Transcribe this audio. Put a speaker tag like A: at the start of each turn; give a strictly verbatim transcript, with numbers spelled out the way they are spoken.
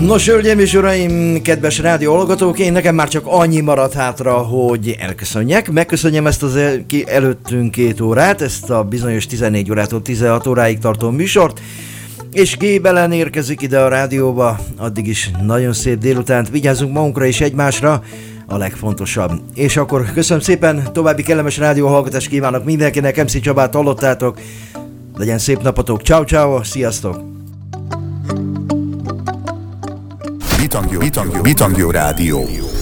A: Nos, hölgyeim és uraim, kedves rádió hallgatók, én nekem már csak annyi maradt hátra, hogy elköszönjek. Megköszönjem ezt az el, ki, előttünk két órát, ezt a bizonyos tizennégy órától tizenhat óráig tartó műsort, és G. Belen érkezik ide a rádióba. Addig is nagyon szép délutánt, vigyázzunk magunkra és egymásra, a legfontosabb. És akkor köszönöm szépen, további kellemes rádióhallgatást kívánok mindenkinek, em cé Csabát hallottátok, legyen szép napotok, ciao ciao, sziasztok!
B: Bitangyo, Bitangyo, Bitangyo Rádió.